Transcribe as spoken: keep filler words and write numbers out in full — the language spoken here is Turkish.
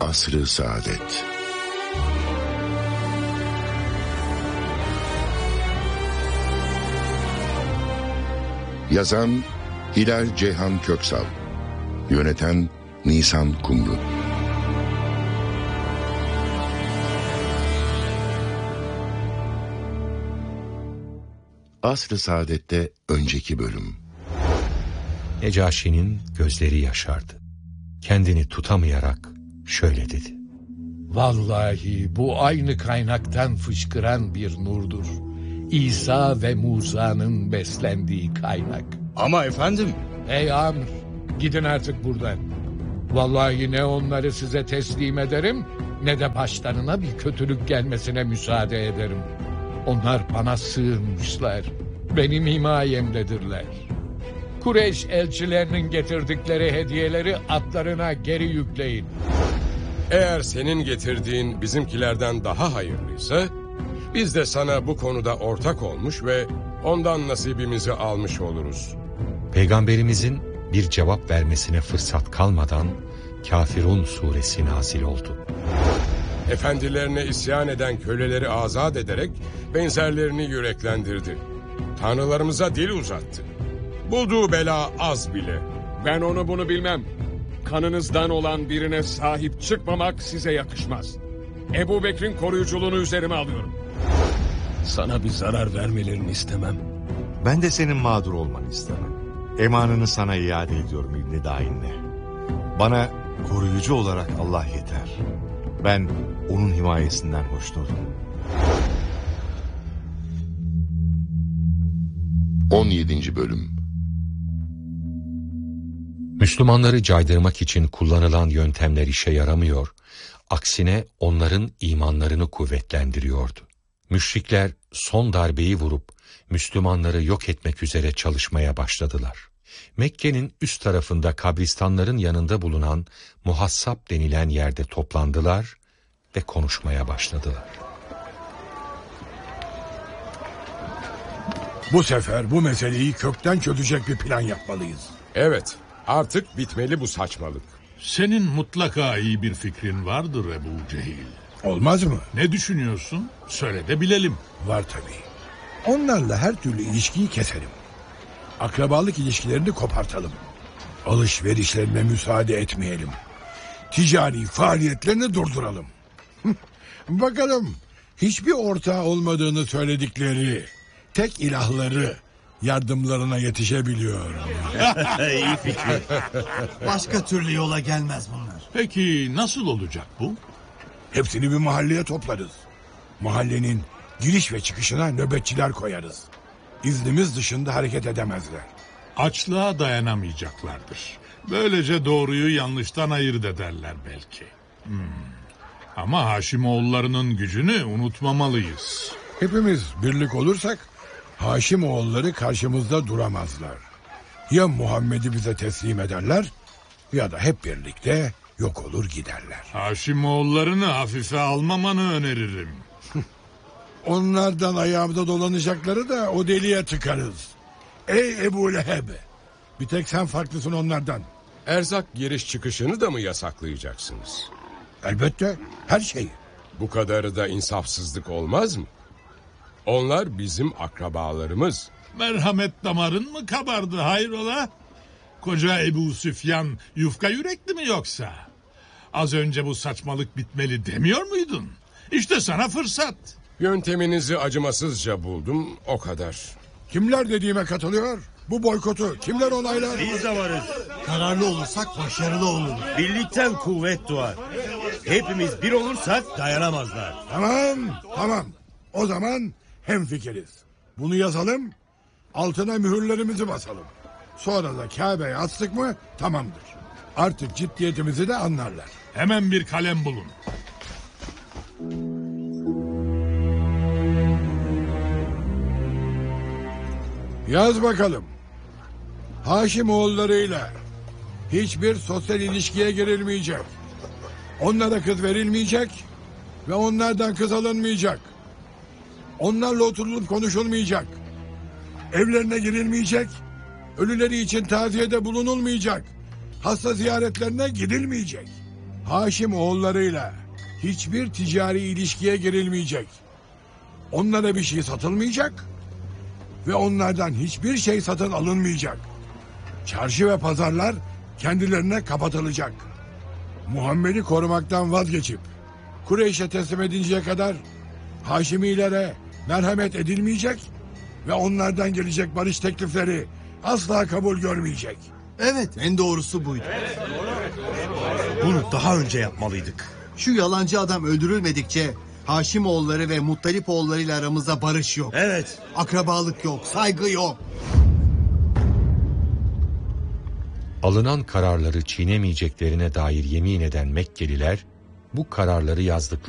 Asr-ı Saadet. Yazan Hilal Ceyhan Köksal, yöneten Nisan Kumru. Asr-ı Saadet'te önceki bölüm. Necaşi'nin gözleri yaşardı. Kendini tutamayarak şöyle dedi: Vallahi bu aynı kaynaktan fışkıran bir nurdur. İsa ve Musa'nın beslendiği kaynak. Ama efendim... Ey Amr, gidin artık buradan. Vallahi ne onları size teslim ederim, ne de başlarına bir kötülük gelmesine müsaade ederim. Onlar bana sığınmışlar, benim himayemdedirler. Kureyş elçilerinin getirdikleri hediyeleri atlarına geri yükleyin. Eğer senin getirdiğin bizimkilerden daha hayırlıysa, biz de sana bu konuda ortak olmuş ve ondan nasibimizi almış oluruz. Peygamberimizin bir cevap vermesine fırsat kalmadan Kafirun suresi nazil oldu. Efendilerine isyan eden köleleri azat ederek benzerlerini yüreklendirdi. Tanrılarımıza dil uzattı. Bulduğu bela az bile. Ben onu bunu bilmem. Kanınızdan olan birine sahip çıkmamak size yakışmaz. Ebu Bekir'in koruyuculuğunu üzerime alıyorum. Sana bir zarar vermelerini istemem. Ben de senin mağdur olmanı istemem. Emanını sana iade ediyorum İbn-i Dain'le. Bana koruyucu olarak Allah yeter. Ben onun himayesinden hoşnutum. on yedinci bölüm. Müslümanları caydırmak için kullanılan yöntemler işe yaramıyor, aksine onların imanlarını kuvvetlendiriyordu. Müşrikler son darbeyi vurup Müslümanları yok etmek üzere çalışmaya başladılar. Mekke'nin üst tarafında kabristanların yanında bulunan Muhassab denilen yerde toplandılar ve konuşmaya başladılar. Bu sefer bu meseleyi kökten çözecek bir plan yapmalıyız. Evet, artık bitmeli bu saçmalık. Senin mutlaka iyi bir fikrin vardır Ebu Cehil. Olmaz mı? Ne düşünüyorsun? Söyle de bilelim. Var tabii. Onlarla her türlü ilişkiyi keselim. Akrabalık ilişkilerini kopartalım. Alışverişlerine müsaade etmeyelim. Ticari faaliyetlerini durduralım. Bakalım hiçbir ortağı olmadığını söyledikleri tek ilahları yardımlarına yetişebiliyor. İyi fikir. Başka türlü yola gelmez bunlar. Peki nasıl olacak bu? Hepsini bir mahalleye toplarız. Mahallenin giriş ve çıkışına nöbetçiler koyarız. İznimiz dışında hareket edemezler. Açlığa dayanamayacaklardır. Böylece doğruyu yanlıştan ayırt ederler belki. Hmm. Ama Haşimoğullarının gücünü unutmamalıyız. Hepimiz birlik olursak Haşimoğulları karşımızda duramazlar. Ya Muhammed'i bize teslim ederler ya da hep birlikte yok olur giderler. Haşimoğullarını hafife almamanı öneririm. Onlardan ayağımda dolanacakları da o deliğe tıkarız. Ey Ebu Leheb! Bir tek sen farklısın onlardan. Erzak giriş çıkışını da mı yasaklayacaksınız? Elbette, her şeyi. Bu kadarı da insafsızlık olmaz mı? Onlar bizim akrabalarımız. Merhamet damarın mı kabardı hayrola? Koca Ebu Süfyan yufka yürekli mi yoksa? Az önce bu saçmalık bitmeli demiyor muydun? İşte sana fırsat. Yönteminizi acımasızca buldum, o kadar. Kimler dediğime katılıyor? Bu boykotu kimler onaylar? Biz de varız. Kararlı olursak başarılı oluruz. Birlikten kuvvet doğar. Hepimiz bir olursak dayanamazlar. Tamam, tamam. O zaman hemfikiriz. Bunu yazalım, altına mühürlerimizi basalım. Sonra da Kabe'ye astık mı tamamdır. Artık ciddiyetimizi de anlarlar. Hemen bir kalem bulun. Yaz bakalım. Haşimoğullarıyla hiçbir sosyal ilişkiye girilmeyecek. Onlara kız verilmeyecek ve onlardan kız alınmayacak. Onlarla oturulup konuşulmayacak. Evlerine girilmeyecek. Ölüleri için taziyede bulunulmayacak. Hasta ziyaretlerine gidilmeyecek. Haşim oğullarıyla hiçbir ticari ilişkiye girilmeyecek. Onlara bir şey satılmayacak ve onlardan hiçbir şey satın alınmayacak. Çarşı ve pazarlar kendilerine kapatılacak. Muhammed'i korumaktan vazgeçip Kureyş'e teslim edinceye kadar Haşimilere merhamet edilmeyecek ve onlardan gelecek barış teklifleri asla kabul görmeyecek. Evet, en doğrusu buydu. Bunu daha önce yapmalıydık. Şu yalancı adam öldürülmedikçe Haşimoğulları ve Muttalipoğulları ile aramızda barış yok. Evet. Akrabalık yok, saygı yok. Alınan kararları çiğnemeyeceklerine dair yemin eden Mekkeliler bu kararları yazdıkları